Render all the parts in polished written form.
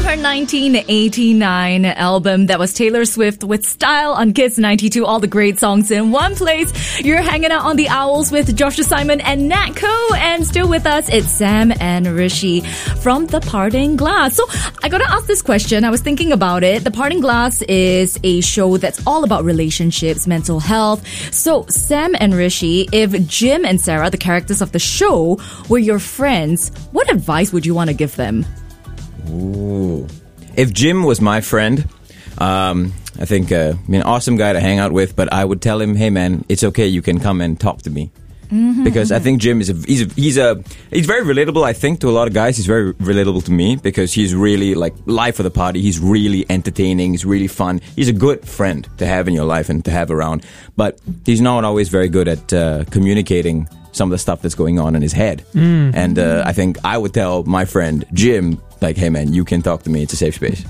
her 1989 album. That was Taylor Swift with Style on Kids 92. All the great songs in one place. You're hanging out on the Owls with Joshua Simon and Nat Ko. And still with us, it's Sam and Rishi from The Parting Glass. So I gotta ask this question. I was thinking about it. The Parting Glass is a show that's all about relationships, mental health. So Sam and Rishi, if Jim and Sarah, the characters of the show, were your friends, what advice would you want to give them? Ooh. If Jim was my friend, I think an awesome guy to hang out with, but I would tell him, hey man, it's okay, you can come and talk to me. Because I think Jim is he's very relatable. I think to a lot of guys, he's very relatable to me because he's really like life of the party. He's really entertaining. He's really fun. He's a good friend to have in your life and to have around. But he's not always very good at communicating some of the stuff that's going on in his head. And I think I would tell my friend Jim, like, hey man, you can talk to me. It's a safe space.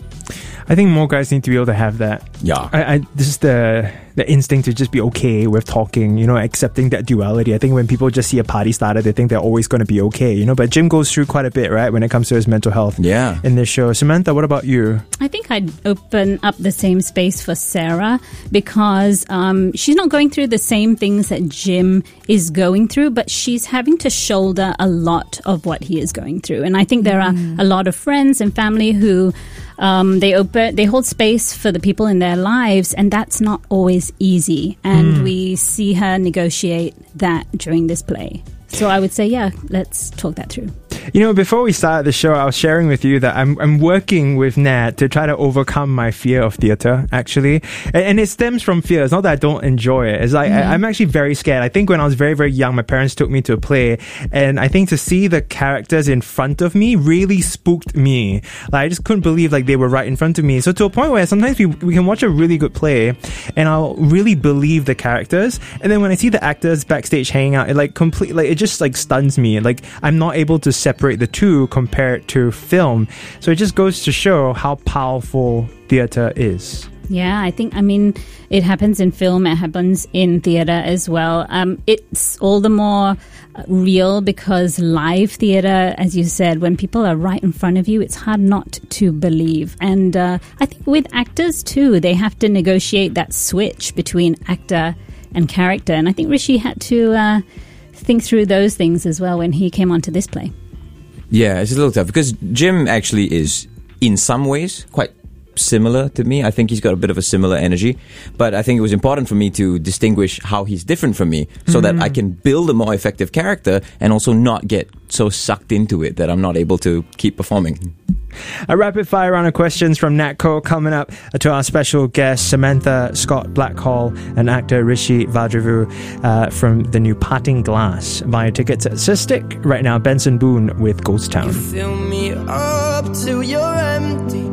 I think more guys need to be able to have that. Yeah. This is the instinct to just be okay with talking, you know, accepting that duality. I think when people just see a party starter, they think they're always going to be okay, you know. But Jim goes through quite a bit, right, when it comes to his mental health in this show. Samantha, what about you? I think I'd open up the same space for Sarah because she's not going through the same things that Jim is going through, but she's having to shoulder a lot of what he is going through. And I think there are a lot of friends and family who they hold space for the people in their lives, and that's not always easy. And we see her negotiate that during this play. So I would say, yeah, let's talk that through. You know, before we started the show, I was sharing with you that I'm working with Nat to try to overcome my fear of theatre, actually. And it stems from fear. It's not that I don't enjoy it. It's like I'm actually very scared. I think when I was very, very young, my parents took me to a play. And I think to see the characters in front of me really spooked me. Like, I just couldn't believe like they were right in front of me. So to a point where sometimes we can watch a really good play and I'll really believe the characters. And then when I see the actors backstage hanging out, it just like stuns me. Like, I'm not able to separate the two compared to film. So it just goes to show how powerful theatre is. Yeah, I mean, it happens in film, it happens in theatre as well. It's all the more real because live theatre, as you said, when people are right in front of you, it's hard not to believe. And I think with actors too, they have to negotiate that switch between actor and character. And I think Rishi had to think through those things as well when he came onto this play. Yeah, it's a little tough because Jim actually is, in some ways, quite similar to me. I think he's got a bit of a similar energy, but I think it was important for me to distinguish how he's different from me so that I can build a more effective character and also not get so sucked into it that I'm not able to keep performing. A rapid fire round of questions from Nat Ko coming up to our special guest Samantha Scott Blackhall and actor Rishi Vajravu from the new Parting Glass. Buy tickets at Cystic. Right now, Benson Boone with Ghost Town. You fill me up till you're empty.